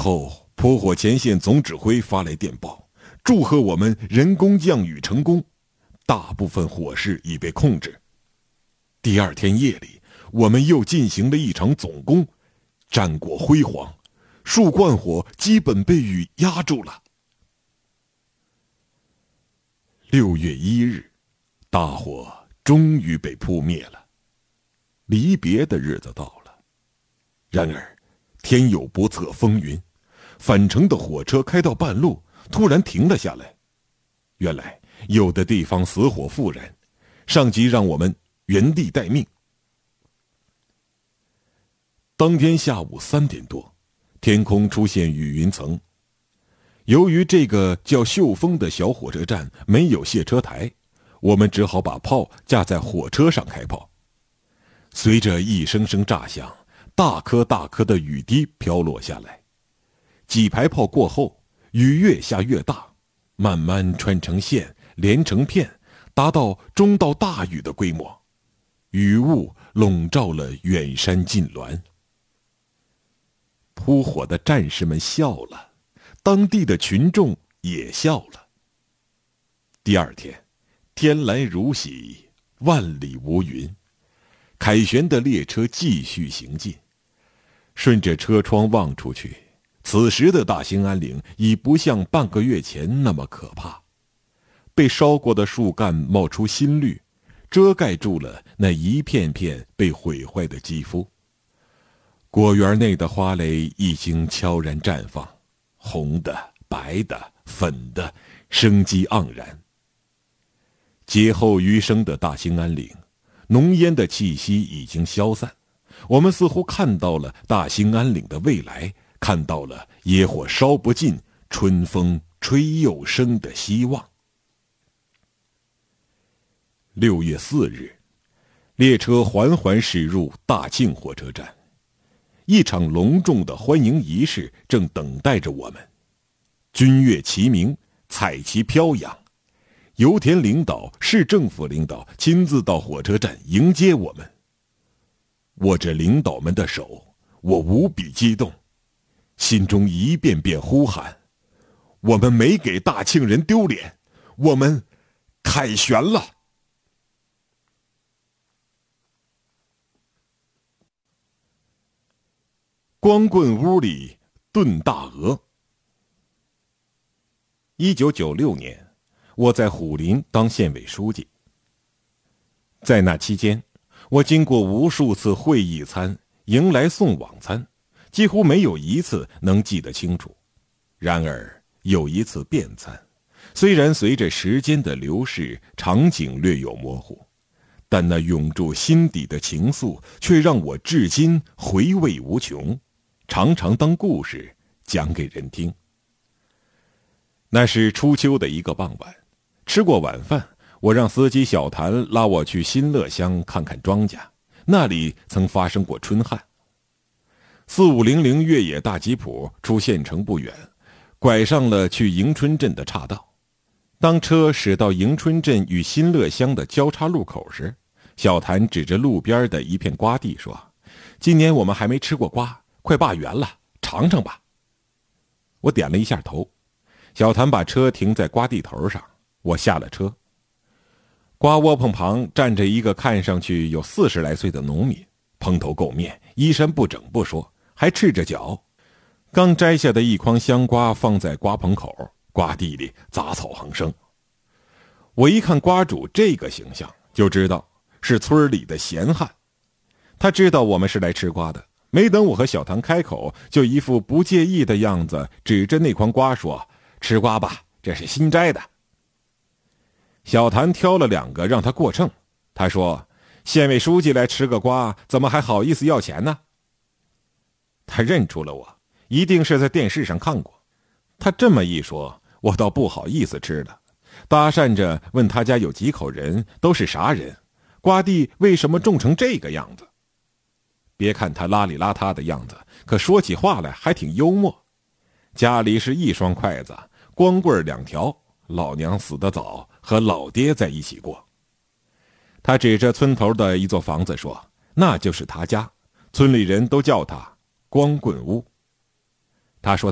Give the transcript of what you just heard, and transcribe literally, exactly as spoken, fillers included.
后，扑火前线总指挥发来电报，祝贺我们人工降雨成功，大部分火势已被控制。第二天夜里，我们又进行了一场总攻，战果辉煌，数贯火基本被雨压住了。六月一日，大火终于被扑灭了，离别的日子到了。然而，天有不测风云，返程的火车开到半路，突然停了下来。原来，有的地方死火复燃，上级让我们原地待命。当天下午三点多，天空出现雨云层。由于这个叫秀峰的小火车站没有卸车台，我们只好把炮架在火车上开炮。随着一声声炸响，大颗大颗的雨滴飘落下来。几排炮过后，雨越下越大，慢慢穿成线，连成片，达到中到大雨的规模。雨雾笼罩了远山近峦。扑火的战士们笑了，当地的群众也笑了。第二天，天来如洗，万里无云。凯旋的列车继续行进，顺着车窗望出去，此时的大兴安岭已不像半个月前那么可怕。被烧过的树干冒出新绿，遮盖住了那一片片被毁坏的肌肤。果园内的花蕾已经悄然绽放，红的、白的、粉的，生机盎然。劫后余生的大兴安岭，浓烟的气息已经消散，我们似乎看到了大兴安岭的未来，看到了野火烧不尽，春风吹又生的希望。六月四日，列车缓缓驶入大庆火车站。一场隆重的欢迎仪式正等待着我们，军乐齐鸣，彩旗飘扬，油田领导、市政府领导亲自到火车站迎接我们。握着领导们的手，我无比激动，心中一遍遍呼喊：我们没给大庆人丢脸，我们凯旋了。光棍屋里炖大鹅。一九九六年，我在虎林当县委书记。在那期间，我经过无数次会议餐、迎来送往餐，几乎没有一次能记得清楚。然而有一次便餐，虽然随着时间的流逝，场景略有模糊，但那涌注心底的情愫却让我至今回味无穷，常常当故事讲给人听。那是初秋的一个傍晚，吃过晚饭，我让司机小谭拉我去新乐乡看看庄稼，那里曾发生过春旱。四五零零越野大吉普出县城不远，拐上了去迎春镇的岔道。当车驶到迎春镇与新乐乡的交叉路口时，小谭指着路边的一片瓜地说：今年我们还没吃过瓜，快罢园了，尝尝吧。我点了一下头。小谭把车停在瓜地头上，我下了车。瓜窝棚旁站着一个看上去有四十来岁的农民，蓬头垢面，衣衫不整不说，还赤着脚。刚摘下的一筐香瓜放在瓜棚口，瓜地里杂草横生。我一看瓜主这个形象，就知道是村里的闲汉。他知道我们是来吃瓜的，没等我和小谭开口，就一副不介意的样子，指着那筐瓜说：吃瓜吧，这是新摘的。小谭挑了两个让他过秤，他说：县委书记来吃个瓜，怎么还好意思要钱呢？他认出了我，一定是在电视上看过。他这么一说，我倒不好意思吃了，搭讪着问他家有几口人，都是啥人，瓜地为什么种成这个样子。别看他邋里邋遢的样子，可说起话来还挺幽默。家里是一双筷子，光棍两条，老娘死得早，和老爹在一起过。他指着村头的一座房子说：那就是他家，村里人都叫他光棍屋。他说